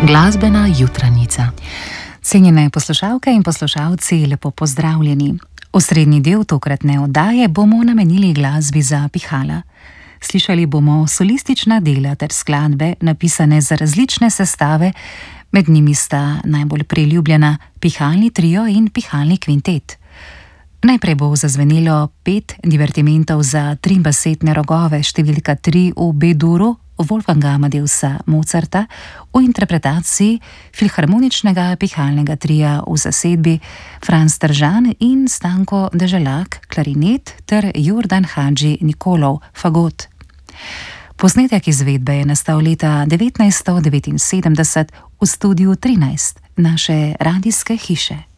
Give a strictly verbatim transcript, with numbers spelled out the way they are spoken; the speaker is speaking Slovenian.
Glasbena jutranjica. Cenjene poslušalke in poslušalci, lepo pozdravljeni. Osrednji del tokratne oddaje bomo namenili glasbi za pihala. Slišali bomo solistična dela ter skladbe, napisane za različne sestave, med njimi sta najbolj priljubljena pihalni trio in pihalni kvintet. Najprej bo zazvenelo pet divertimentov za tri basetne rogove, številka tri v B-duru, Wolfganga Amadeusa Mozarta, v interpretaciji filharmoničnega pihalnega tria v zasedbi Franz Tržan in Stanko Deželak, klarinet ter Jordan Hadži Nikolov, fagot. Posnetek izvedbe je nastal leta devetnajststo devetinsedemdeset v studiu trinajst naše radijske hiše.